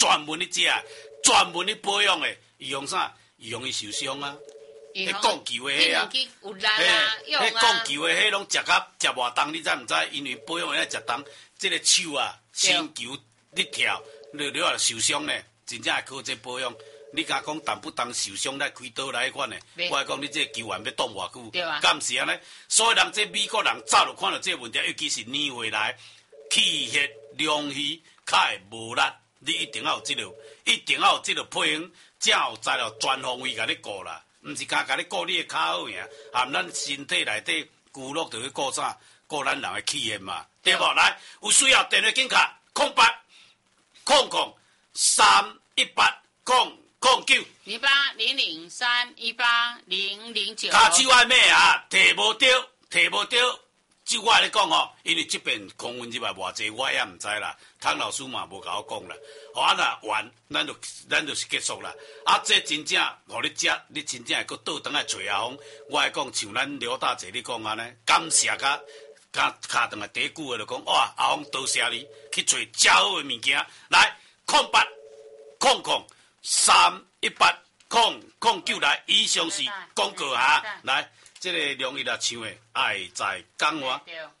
专门咧食，专门咧保养诶，伊用啥？伊容易受伤啊。迄讲球诶迄啊，迄讲球诶迄拢食偌重，你知毋知？因为保养爱食重，即个手啊，身球你跳，你话受伤呢，真正会靠这保养。你甲讲动不动受伤来开刀来迄款呢？我来讲你这球员要挡偌久？敢是安尼？所以人这美国人早就看到这个问题，尤其是年回来气血凉气较会无力，你一定要有一定要有配方，才有材料全方位甲你顾啦。毋是甲你顾你的脚好尔，含咱身体内底骨骼着去顾啥？顾咱人的气血嘛，对无？来，有需要电话紧卡0800-318-09。卡手爱咩啊？摕无着，就我来讲吼，因为这边空运入来偌济，我也毋知啦。汤老师嘛无甲我讲啦。啊若完，咱就是结束啦。啊，这真正互你食，你真正会搁倒转来找阿峰。我来讲，像咱刘大姐你讲安尼，感谢甲卡转来第一句话就讲，哇，阿峰多谢你去找较好的物件。来0800-318-09来，以上是广告哈。来，这个容易啦唱的，爱在港湾。